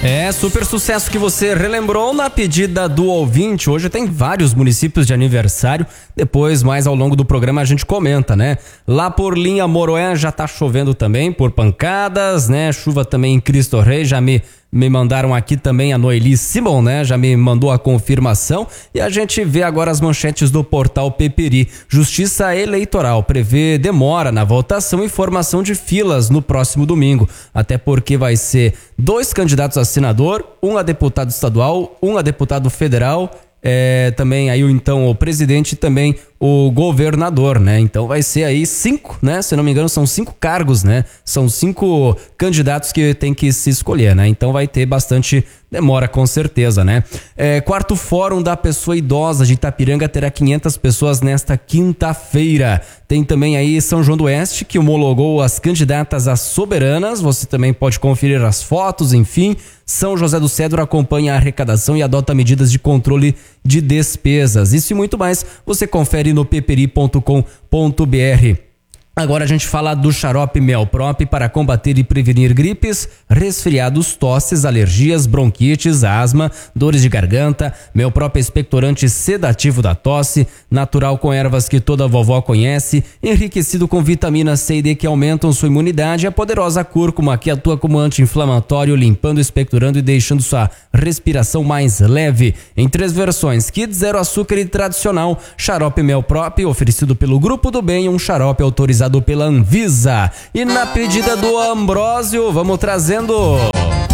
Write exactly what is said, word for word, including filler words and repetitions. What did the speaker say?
É, super sucesso que você relembrou na pedida do ouvinte. Hoje tem vários municípios de aniversário. Depois, mais ao longo do programa, a gente comenta, né? Lá por Linha Moroé já tá chovendo também, por pancadas, né? Chuva também em Cristo Rei, já me... Me mandaram aqui também a Noeli Simon, né? Já me mandou a confirmação. E a gente vê agora as manchetes do portal Peperi. Justiça Eleitoral prevê demora na votação e formação de filas no próximo domingo. Até porque vai ser dois candidatos a senador, um a deputado estadual, um a deputado federal. É, também aí então o presidente e também o governador, né? Então vai ser aí cinco, né? Se não me engano são cinco cargos, né? São cinco candidatos que tem que se escolher, né? Então vai ter bastante demora com certeza, né? É, quarto Fórum da Pessoa Idosa de Itapiranga terá quinhentas pessoas nesta quinta-feira. Tem também aí São João do Oeste que homologou as candidatas a soberanas. Você também pode conferir as fotos, enfim. São José do Cedro acompanha a arrecadação e adota medidas de controle de despesas. Isso e muito mais você confere no peperi ponto com ponto br. Agora a gente fala do xarope Melprop para combater e prevenir gripes, resfriados, tosses, alergias, bronquites, asma, dores de garganta. Melprop é expectorante sedativo da tosse, natural com ervas que toda vovó conhece, enriquecido com vitamina C e D que aumentam sua imunidade, a poderosa cúrcuma que atua como anti-inflamatório, limpando, expectorando e deixando sua respiração mais leve. Em três versões, kit zero açúcar e tradicional, xarope Melprop, oferecido pelo Grupo do Bem, um xarope autorizado pela Anvisa. E na pedida do Ambrósio, vamos trazendo